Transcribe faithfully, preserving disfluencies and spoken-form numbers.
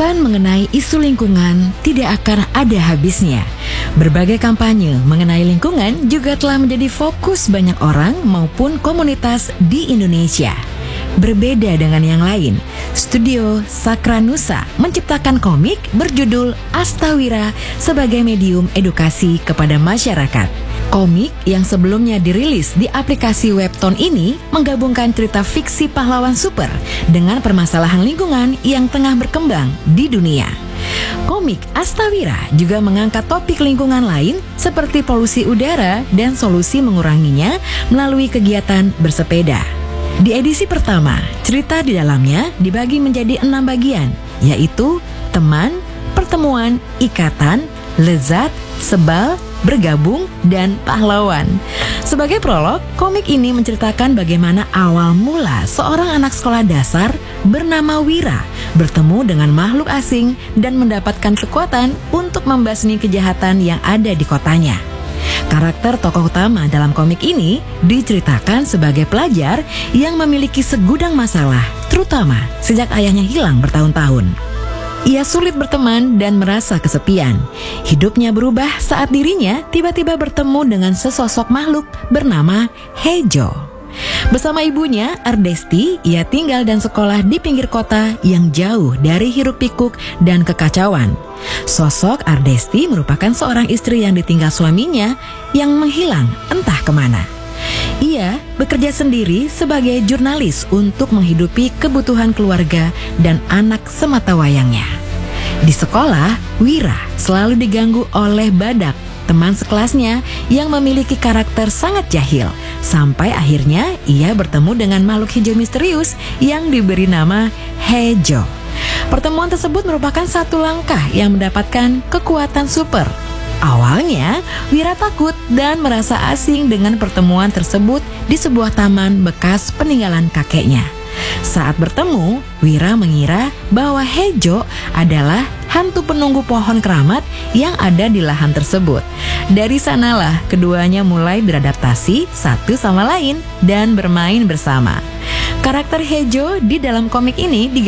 Pembahasan mengenai isu lingkungan tidak akan ada habisnya. Berbagai kampanye mengenai lingkungan juga telah menjadi fokus banyak orang maupun komunitas di Indonesia. Berbeda dengan yang lain, Studio Sakranusa menciptakan komik berjudul Astawira sebagai medium edukasi kepada masyarakat. Komik yang sebelumnya dirilis di aplikasi Webtoon ini menggabungkan cerita fiksi pahlawan super dengan permasalahan lingkungan yang tengah berkembang di dunia. Komik Astawira juga mengangkat topik lingkungan lain seperti polusi udara dan solusi menguranginya melalui kegiatan bersepeda. Di edisi pertama, cerita di dalamnya dibagi menjadi enam bagian, yaitu teman, pertemuan, ikatan, lezat, sebal, bergabung, dan pahlawan. Sebagai prolog, komik ini menceritakan bagaimana awal mula seorang anak sekolah dasar bernama Wira bertemu dengan makhluk asing dan mendapatkan kekuatan untuk membasmi kejahatan yang ada di kotanya. Karakter tokoh utama dalam komik ini diceritakan sebagai pelajar yang memiliki segudang masalah, terutama sejak ayahnya hilang bertahun-tahun. Ia sulit berteman dan merasa kesepian. Hidupnya berubah saat dirinya tiba-tiba bertemu dengan sesosok makhluk bernama Heijo. Bersama ibunya, Ardesti, ia tinggal dan sekolah di pinggir kota yang jauh dari hiruk-pikuk dan kekacauan. Sosok Ardesti merupakan seorang istri yang ditinggal suaminya yang menghilang entah kemana. Ia bekerja sendiri sebagai jurnalis untuk menghidupi kebutuhan keluarga dan anak sematawayangnya. Di sekolah, Wira selalu diganggu oleh Badak, teman sekelasnya yang memiliki karakter sangat jahil. Sampai akhirnya ia bertemu dengan makhluk hijau misterius yang diberi nama Heijo. Pertemuan tersebut merupakan satu langkah yang mendapatkan kekuatan super. Awalnya, Wira takut dan merasa asing dengan pertemuan tersebut di sebuah taman bekas peninggalan kakeknya. Saat bertemu, Wira mengira bahwa Heijo adalah hantu penunggu pohon keramat yang ada di lahan tersebut. Dari sanalah keduanya mulai beradaptasi satu sama lain dan bermain bersama. Karakter Heijo di dalam komik ini